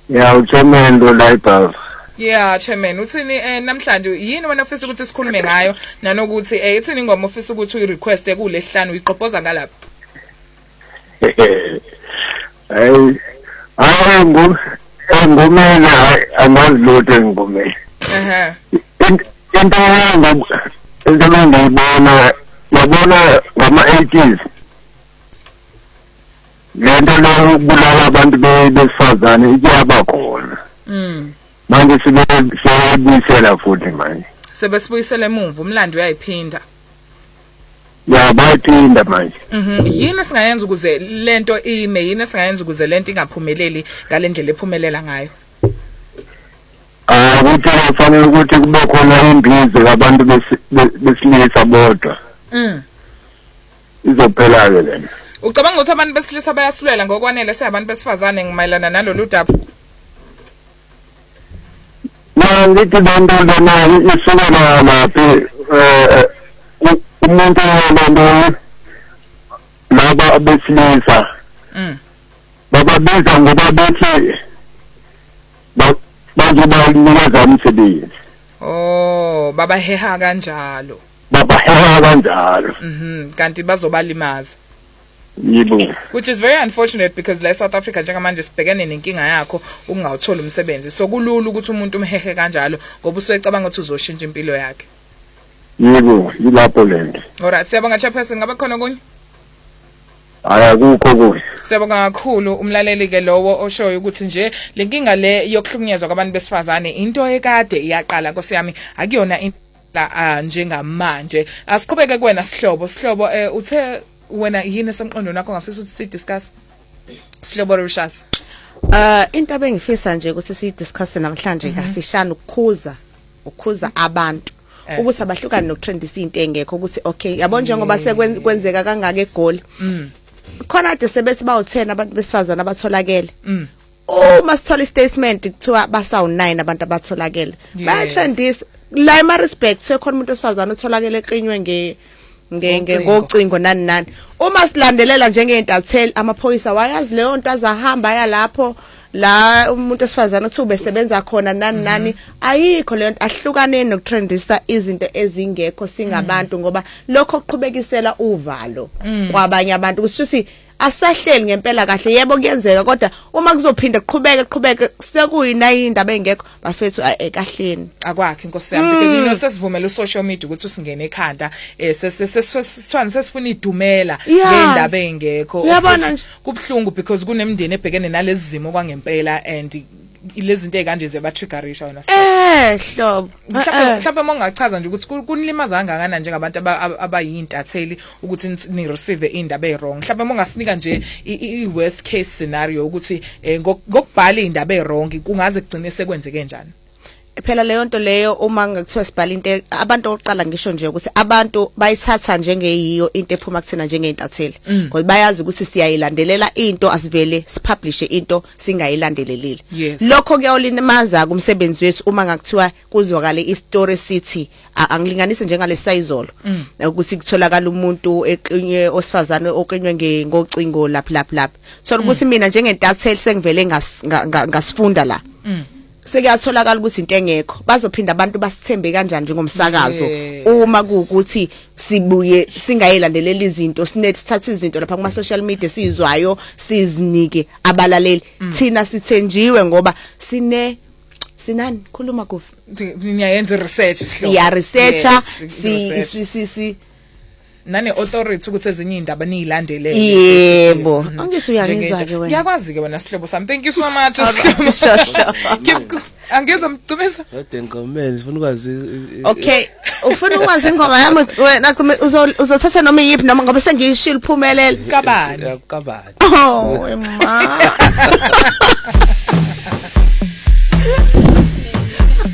Yeah, uchairman lo library. Yeah, chairman, uthini namhlanje yini wena ufisa ukuthi sikhulume ngayo nanokuthi ithini ingoma ufisa ukuthi uyi-request kule hlanu uyiqopoza ngalapha? Ngumele amazi lutho ngumele. Into ngiyibona yabona ngama-80s. Lento lokubulala abantu besifazane iyaba khona. Manje sebebuyisela futhi manje. Sebesibuyisela emuva umlando uyayiphinda. Ya bayiphinda manje. Yini singayenza ukuze lento ime, yini singayenza ukuze lento ingaphumeleli ngalendlela ephumelela ngayo? Ukuthi kufanele ukuthi kube khona imbizo labantu besilisa bodwa. Izophela ke lena. Ucabanga ukuthi abantu besilisa bayaswela ngokwanele seyabantu besifazane ngimayelana nalolu daba? Ngithi bantu lona isukela laphi umuntu lona laba abesilisa bababiza ngoba bethi bazobanikeza umsebenzi. Oh, babaheha kanjalo. Babaheha kanjalo. Kanti bazobalimaza. Yebo. Which is very unfortunate because la South Africa njengamanje sibhekene nenkinga yakho ukungawuthola umsebenzi. So kulula ukuthi umuntu umhehe kanjalo ngoba usuyecabanga ukuthi uzoshintsha impilo yakhe. Yebo, yilapho lento. Alright, siyabonga chairperson, ngabe khona kunye? Akukho kuhle. Siyabonga kakhulu umlaleli ke lowo oshoyo ukuthi nje lenkinga le yokuhlukunyezwa kwabantu besifazane into ekade iyaqala nkosiyami akuyona la njengamanje. Asiqhubeke kuwena sihlobo uthe wena yini semqondweni wakho ngafisa ukuthi sidiscuss Sihlobo Rushas? Into abengifisa nje ukuthi sidiscuss namhlanje kafishana ukukhuza abantu ukuthi abahlukane nokutrendisa into engekho ukuthi okay yabo njengoba sekwenzeka kangaka eGoli khona ade sebethi bawu10 abantu besifazana abatholakele uma sithola istatement kuthiwa basawu9 abantu abatholakele bayatrendisa la ema respect khona umuntu osifazana otholakele eqinywe ngocingo nani uma silandelela njengeintatheli amaphoyisa wayazi leyo nto azahamba yalapho la umuntu osifazana uthi ubesebenza khona nani ayikho leyo nto ahlukane nokutrendisa izinto ezingekho singabantu ngoba lokho kuqhubekisela uvalo kwabanye abantu kushuthi asahleli ngempela kahle yebo kuyenzeka kodwa uma kuzophinda kuqhubeke sekuyina indaba engekho bafethu ekahleni akwakhe inkosi yami because nino sesivumela social media ukuthi usingene ekhanda sesifuna idumela ngendaba engekho uyabona nje kubhlungu because kunemndeni ebhekene nalezi zimo kwangempela and lezi zinto ezikanje zebatriggerisha wena hlobo mhlawumbe mongachaza nje ukuthi kunilimaza kangakana njengabantu abayintatheli ukuthi ni receive indaba ewrong mhlawumbe mongasinika nje i-worst case scenario ukuthi ngokubhala indaba ewrong kungaze kugcine sekwenzeke kanjani. Phela leyo nto leyo uma ngakuthiwa sibhala into abantu oqala ngisho nje ukuthi abantu bayithatha njengeyiyo into ephuma kuthina njengeintatheli ngoba bayazi ukuthi siyayilandelela into asivele sipublishe into singayilandelelile lokho kuyawulimaza kumsebenzi wethu uma ngakuthiwa kuzwakale istory city angilinganise njengale sayizolo ukuthi kutholakala umuntu eqinye osifazane oqinywe ngocingo lapha so ukuthi mina njengentatheli sengivele ngasifunda la sekuyatholakala ukuthi into engekho bazophinda abantu basithembe kanjani njengomsakazo uma kuukuthi sibuye singayilandelela izinto sithatha izinto lapha kuma social media sizwayo sizinike abalaleli thina sithenjiwe ngoba sinani khuluma kufi niyayenza research siya researcher nane authority ukuthi ezinye indaba niyilandelele yebo angisuyangizwa ke wena yakwazi ke wena sihlobo sami thank you so much angeza mcumisa Denkomen sifuna ukwazi okay ufuna ukwazi ingoma yami wena uzothatha noma yiphi noma ngoba sengiyishila uphumelele kabani kabani oh ma